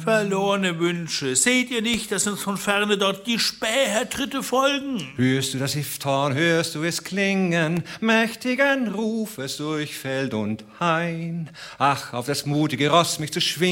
Verlorene Wünsche, seht ihr nicht, dass uns von ferne dort die Spähertritte folgen? Hörst du das Ifthorn, hörst du es klingen, mächtigen Rufes durch Feld und Hain? Ach, auf das mutige Ross mich zu schwingen,